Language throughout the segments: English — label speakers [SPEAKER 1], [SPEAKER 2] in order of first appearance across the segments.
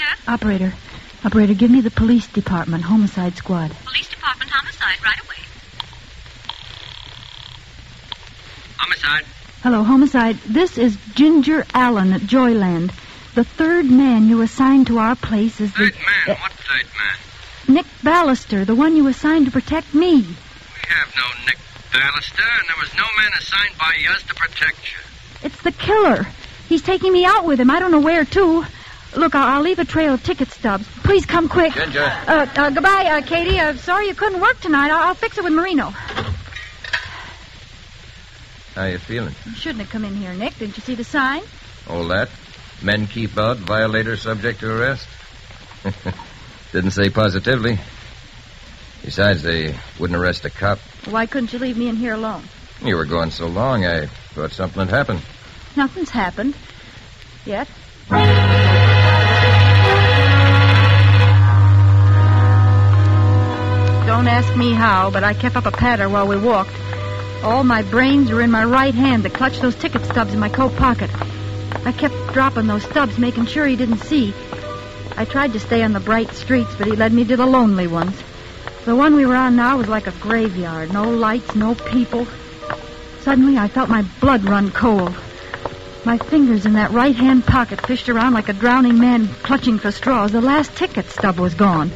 [SPEAKER 1] Operator, give me the police department, homicide squad.
[SPEAKER 2] Police department, homicide, right away.
[SPEAKER 3] Homicide.
[SPEAKER 1] Hello, homicide. This is Ginger Allen at Joyland. The third man you assigned to our place is
[SPEAKER 3] Third man? What third man?
[SPEAKER 1] Nick Ballister, the one you assigned to protect me.
[SPEAKER 3] We have no Nick Ballister, and there was no man assigned by us to protect you.
[SPEAKER 1] It's the killer. He's taking me out with him. I don't know where to. Look, I'll leave a trail of ticket stubs. Please come quick.
[SPEAKER 3] Ginger.
[SPEAKER 1] Goodbye, Katie. Sorry you couldn't work tonight. I'll fix it with Marino.
[SPEAKER 4] How you feeling?
[SPEAKER 1] You shouldn't have come in here, Nick. Didn't you see the sign?
[SPEAKER 4] All that? Men keep out, violator subject to arrest? Didn't say positively. Besides, they wouldn't arrest a cop.
[SPEAKER 1] Why couldn't you leave me in here alone?
[SPEAKER 4] You were gone so long, I thought something had happened.
[SPEAKER 1] Nothing's happened. Yet. Don't ask me how, but I kept up a patter while we walked. All my brains were in my right hand to clutch those ticket stubs in my coat pocket. I kept dropping those stubs, making sure he didn't see. I tried to stay on the bright streets, but he led me to the lonely ones. The one we were on now was like a graveyard. No lights, no people. Suddenly, I felt my blood run cold. My fingers in that right-hand pocket fished around like a drowning man clutching for straws. The last ticket stub was gone.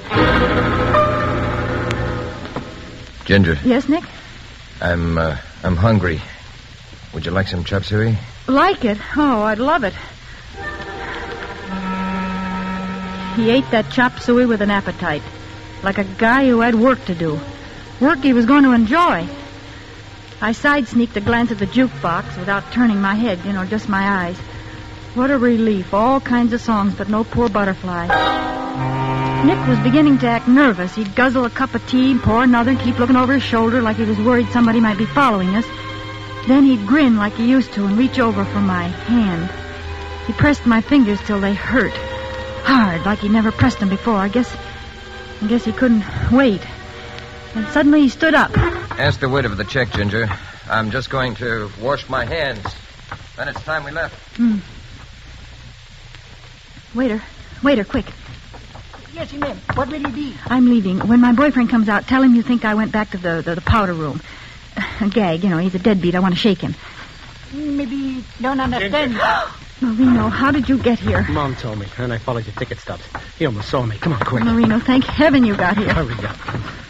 [SPEAKER 4] Ginger.
[SPEAKER 1] Yes, Nick?
[SPEAKER 4] I'm hungry. Would you like some chop suey?
[SPEAKER 1] Like it? Oh, I'd love it. He ate that chop suey with an appetite, like a guy who had work to do. Work he was going to enjoy. I side-sneaked a glance at the jukebox without turning my head, just my eyes. What a relief. All kinds of songs, but no Poor Butterfly. Nick was beginning to act nervous. He'd guzzle a cup of tea, pour another, and keep looking over his shoulder like he was worried somebody might be following us. Then he'd grin like he used to and reach over for my hand. He pressed my fingers till they hurt. Hard, like he'd never pressed them before. I guess he couldn't wait. And suddenly he stood up.
[SPEAKER 4] Ask the waiter for the check, Ginger. I'm just going to wash my hands. Then it's time we left.
[SPEAKER 1] Waiter, quick.
[SPEAKER 5] Yes, ma'am. What will it be?
[SPEAKER 1] I'm leaving. When my boyfriend comes out, tell him you think I went back to the powder room. A gag, he's a deadbeat. I want to shake him.
[SPEAKER 5] Maybe don't understand.
[SPEAKER 1] Marino, how did you get here?
[SPEAKER 6] Mom told me, and I followed your ticket stubs. He almost saw me. Come on, quick.
[SPEAKER 1] Marino, thank heaven you got here.
[SPEAKER 6] Hurry up.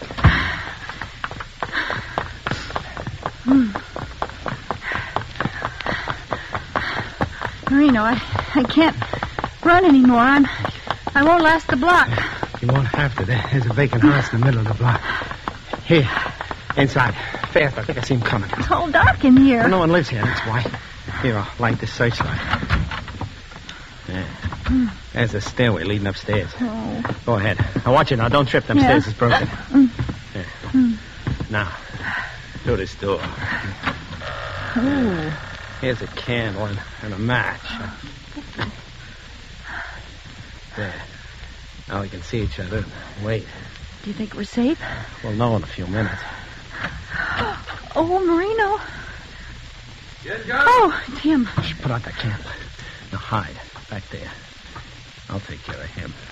[SPEAKER 1] Marino, I can't run anymore. I won't last the block.
[SPEAKER 6] You won't have to. There's a vacant house in the middle of the block. Here, inside. Fast, I think I see him coming.
[SPEAKER 1] It's all dark in here.
[SPEAKER 6] Well, no one lives here, that's why. Here, I'll light this searchlight. Yeah. There's a stairway leading upstairs.
[SPEAKER 1] Oh.
[SPEAKER 6] Go ahead. Now, watch it now. Don't trip. Them stairs is broken. Yeah. Now, through this door.
[SPEAKER 1] Oh.
[SPEAKER 6] Here's a candle and a match. There. Now we can see each other. Wait.
[SPEAKER 1] Do you think we're safe?
[SPEAKER 6] We'll know in a few minutes.
[SPEAKER 1] Oh, Marino.
[SPEAKER 4] Ginger!
[SPEAKER 1] Oh, it's him.
[SPEAKER 6] Shh, put out that candle. Now hide back there. I'll take care of him.